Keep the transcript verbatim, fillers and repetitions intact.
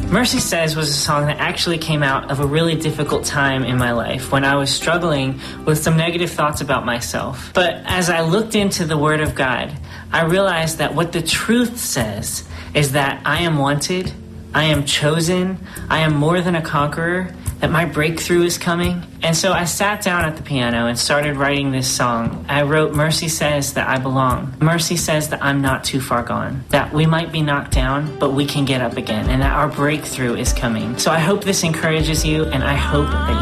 Mercy Says was a song that actually came out of a really difficult time in my life when I was struggling with some negative thoughts about myself. But as I looked into the Word of God, I realized that what the truth says is that I am wanted, I am chosen, I am more than a conqueror, that my breakthrough is coming. And so I sat down at the piano and started writing this song. I wrote, Mercy says that I belong. Mercy says that I'm not too far gone. That we might be knocked down, but we can get up again. And that our breakthrough is coming. So I hope this encourages you, and I hope that you